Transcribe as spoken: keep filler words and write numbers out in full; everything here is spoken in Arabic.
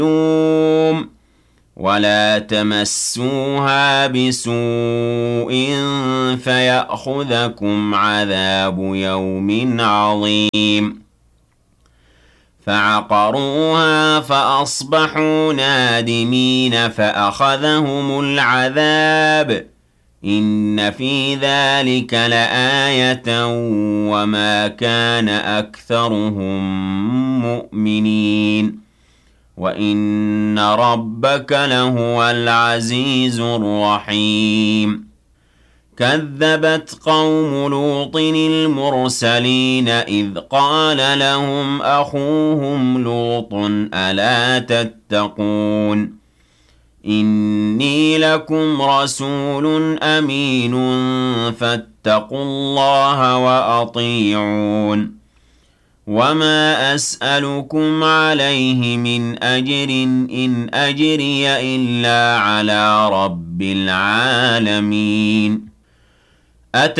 يوم ولا تمسوها بسوء فيأخذكم عذاب يوم عظيم فعقروها فأصبحوا نادمين فأخذهم العذاب إن في ذلك لآية وما كان أكثرهم مؤمنين وإن ربك لهو العزيز الرحيم كذبت قوم لوط المرسلين إذ قال لهم أخوهم لوط ألا تتقون إني لكم رسول أمين فاتقوا الله وأطيعون وما أسألكم عليه من أجر إن أجري إلا على رب العالمين